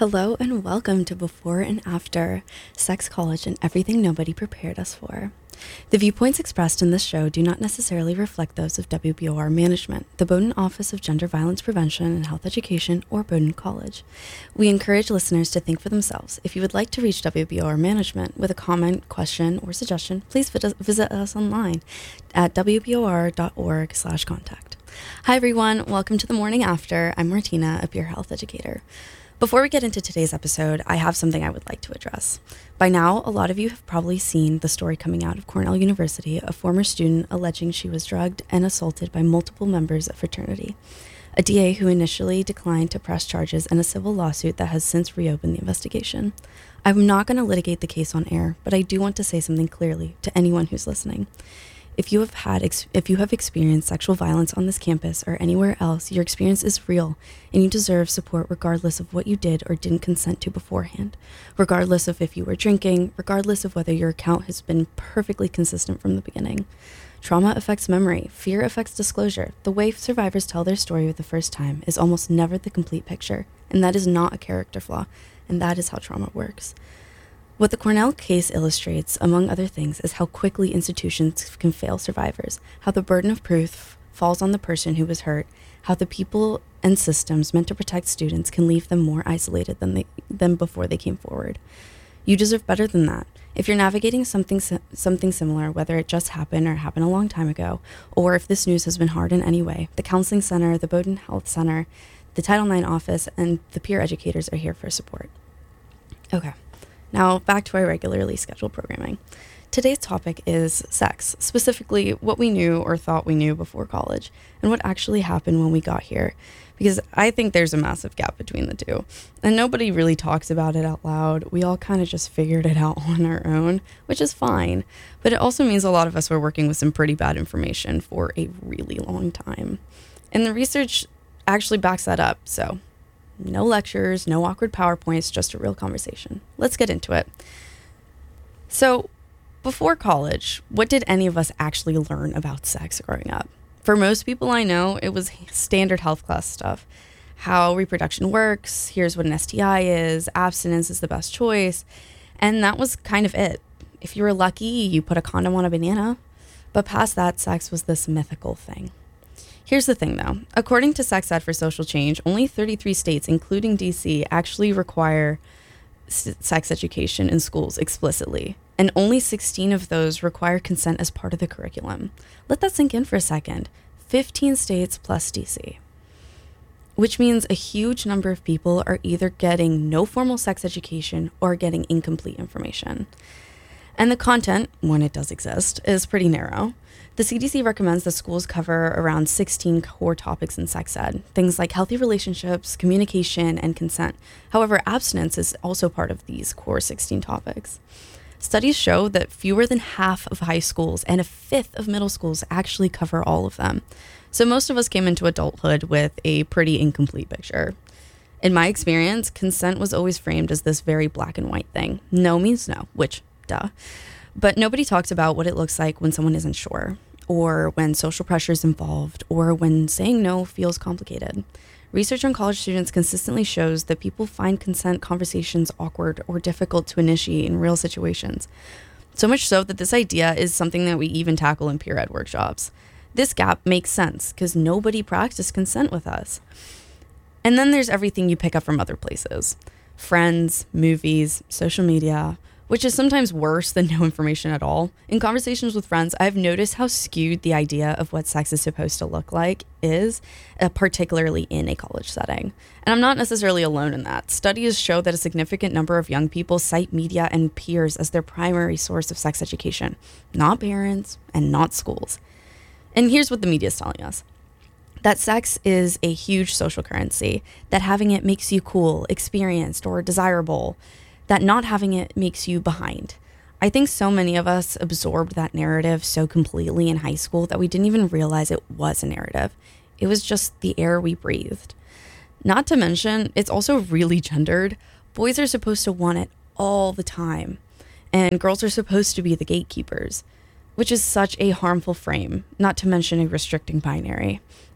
Hello and welcome to Before and After Sex College and Everything Nobody Prepared Us For. The viewpoints expressed in this show do not necessarily reflect those of WBOR management, the Bowdoin Office of Gender Violence Prevention and Health Education, or Bowdoin College. We encourage listeners to think for themselves. If you would like to reach WBOR management with a comment, question, or suggestion, please visit us online at wbor.org/contact. Hi everyone, welcome to the morning after. I'm Martina, a peer health educator. Before we get into today's episode, I have something I would like to address. By now, a lot of you have probably seen the story coming out of Cornell University, a former student alleging she was drugged and assaulted by multiple members of fraternity. A DA who initially declined to press charges and a civil lawsuit that has since reopened the investigation. I'm not going to litigate the case on air, but I do want to say something clearly to anyone who's listening. If you have experienced sexual violence on this campus or anywhere else, your experience is real and you deserve support regardless of what you did or didn't consent to beforehand, regardless of if you were drinking, regardless of whether your account has been perfectly consistent from the beginning. Trauma affects memory, fear affects disclosure. The way survivors tell their story the first time is almost never the complete picture, and that is not a character flaw, and that is how trauma works. What the Cornell case illustrates, among other things, is how quickly institutions can fail survivors, how the burden of proof falls on the person who was hurt, how the people and systems meant to protect students can leave them more isolated than before they came forward. You deserve better than that. If you're navigating something similar, whether it just happened or happened a long time ago, or if this news has been hard in any way, the Counseling Center, the Bowdoin Health Center, the Title IX office, and the peer educators are here for support. Okay. Now, back to our regularly scheduled programming. Today's topic is sex, specifically what we knew or thought we knew before college, and what actually happened when we got here, because I think there's a massive gap between the two, and nobody really talks about it out loud. We all kind of just figured it out on our own, which is fine, but it also means a lot of us were working with some pretty bad information for a really long time, and the research actually backs that up, so no lectures, no awkward PowerPoints, just a real conversation. Let's get into it. So, before college, what did any of us actually learn about sex growing up? For most people I know, it was standard health class stuff. How reproduction works, here's what an STI is, abstinence is the best choice, and that was kind of it. If you were lucky, you put a condom on a banana, but past that, sex was this mythical thing. Here's the thing, though. According to Sex Ed for Social Change, only 33 states, including D.C., actually require sex education in schools explicitly, and only 16 of those require consent as part of the curriculum. Let that sink in for a second. 15 states plus D.C., which means a huge number of people are either getting no formal sex education or getting incomplete information. And the content, when it does exist, is pretty narrow. The CDC recommends that schools cover around 16 core topics in sex ed, things like healthy relationships, communication, and consent. However, abstinence is also part of these core 16 topics. Studies show that fewer than half of high schools and a fifth of middle schools actually cover all of them. So most of us came into adulthood with a pretty incomplete picture. In my experience, consent was always framed as this very black and white thing. No means no, which, duh. But nobody talks about what it looks like when someone isn't sure, or when social pressure is involved, or when saying no feels complicated. Research on college students consistently shows that people find consent conversations awkward or difficult to initiate in real situations. So much so that this idea is something that we even tackle in peer ed workshops. This gap makes sense because nobody practiced consent with us. And then there's everything you pick up from other places. Friends, movies, social media, which is sometimes worse than no information at all. In conversations with friends, I've noticed how skewed the idea of what sex is supposed to look like is, particularly in a college setting. And I'm not necessarily alone in that. Studies show that a significant number of young people cite media and peers as their primary source of sex education, not parents and not schools. And here's what the media is telling us. That sex is a huge social currency, that having it makes you cool, experienced, or desirable, that not having it makes you behind. I think so many of us absorbed that narrative so completely in high school that we didn't even realize it was a narrative. It was just the air we breathed. Not to mention, it's also really gendered. Boys are supposed to want it all the time, and girls are supposed to be the gatekeepers, which is such a harmful frame, not to mention a restricting binary.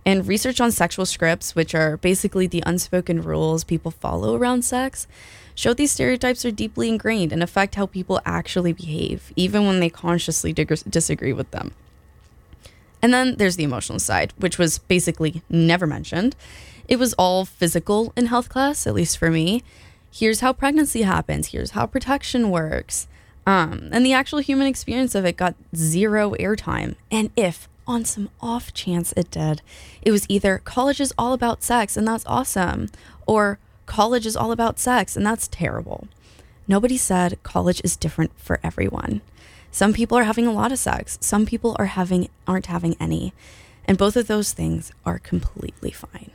And research on sexual scripts, which are basically the unspoken rules people follow around sex, show these stereotypes are deeply ingrained and affect how people actually behave, even when they consciously disagree with them. And then there's the emotional side, which was basically never mentioned. It was all physical in health class, at least for me. Here's how pregnancy happens. Here's how protection works. And the actual human experience of it got zero airtime. And if, on some off chance it did, it was either college is all about sex and that's awesome, or college is all about sex and that's terrible. Nobody said college is different for everyone. Some people are having a lot of sex. Some people aren't having any. And both of those things are completely fine.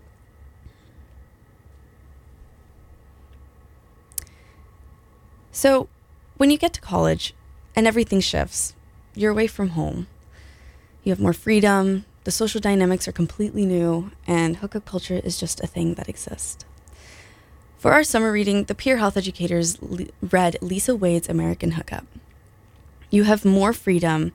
So when you get to college and everything shifts, you're away from home. You have more freedom, the social dynamics are completely new, and hookup culture is just a thing that exists. For our summer reading, the peer health educators read Lisa Wade's American Hookup. You have more freedom.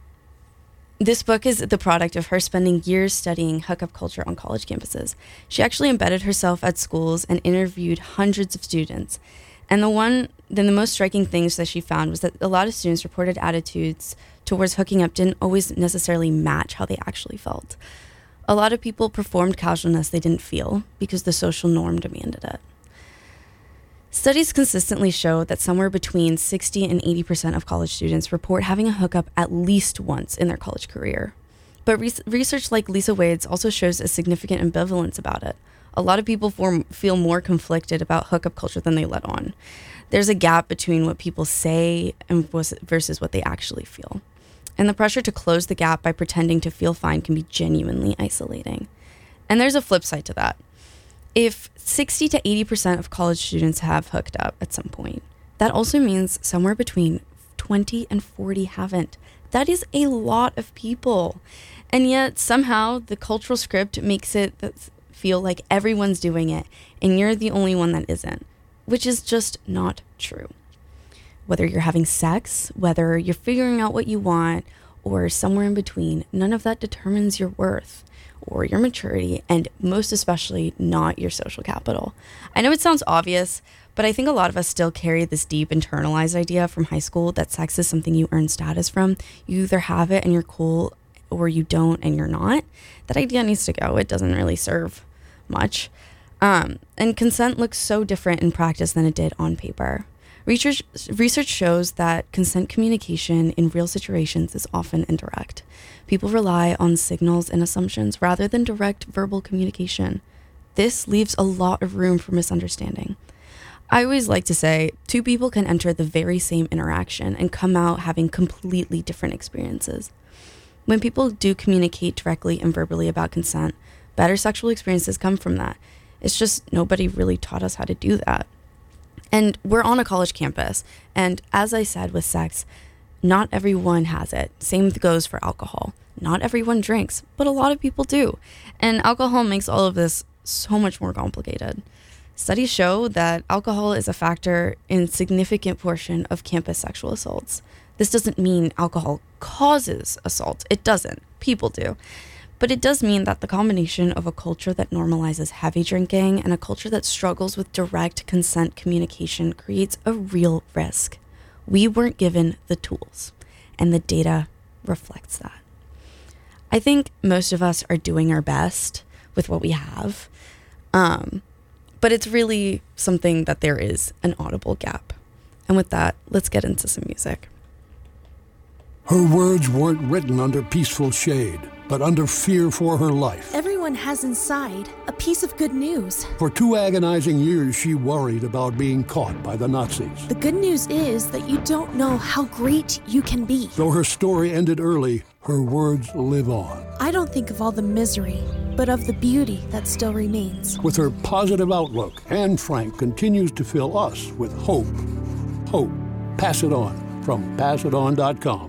This book is the product of her spending years studying hookup culture on college campuses. She actually embedded herself at schools and interviewed hundreds of students. And the most striking things that she found was that a lot of students reported attitudes towards hooking up didn't always necessarily match how they actually felt. A lot of people performed casualness they didn't feel because the social norm demanded it. Studies consistently show that somewhere between 60 and 80% of college students report having a hookup at least once in their college career. But research like Lisa Wade's also shows a significant ambivalence about it. A lot of people feel more conflicted about hookup culture than they let on. There's a gap between what people say and versus what they actually feel. And the pressure to close the gap by pretending to feel fine can be genuinely isolating. And there's a flip side to that. If 60 to 80% of college students have hooked up at some point, that also means somewhere between 20 and 40 haven't. That is a lot of people. And yet somehow the cultural script makes it feel like everyone's doing it and you're the only one that isn't, which is just not true. Whether you're having sex, whether you're figuring out what you want, or somewhere in between, none of that determines your worth or your maturity, and most especially not your social capital. I know it sounds obvious, but I think a lot of us still carry this deep internalized idea from high school that sex is something you earn status from. You either have it and you're cool, or you don't and you're not. That idea needs to go. It doesn't really serve much. And consent looks so different in practice than it did on paper. Research shows that consent communication in real situations is often indirect. People rely on signals and assumptions rather than direct verbal communication. This leaves a lot of room for misunderstanding. I always like to say, two people can enter the very same interaction and come out having completely different experiences. When people do communicate directly and verbally about consent, better sexual experiences come from that. It's just nobody really taught us how to do that. And we're on a college campus, and as I said with sex, not everyone has it. Same goes for alcohol. Not everyone drinks, but a lot of people do. And alcohol makes all of this so much more complicated. Studies show that alcohol is a factor in significant portion of campus sexual assaults. This doesn't mean alcohol causes assault. It doesn't. People do. But it does mean that the combination of a culture that normalizes heavy drinking and a culture that struggles with direct consent communication creates a real risk. We weren't given the tools, and the data reflects that. I think most of us are doing our best with what we have, but it's really something that there is an audible gap. And with that, let's get into some music. Her words weren't written under peaceful shade, but under fear for her life. Everyone has inside a piece of good news. For 2 agonizing years, she worried about being caught by the Nazis. The good news is that you don't know how great you can be. Though her story ended early, her words live on. I don't think of all the misery, but of the beauty that still remains. With her positive outlook, Anne Frank continues to fill us with hope. Hope. Pass it on from passiton.com.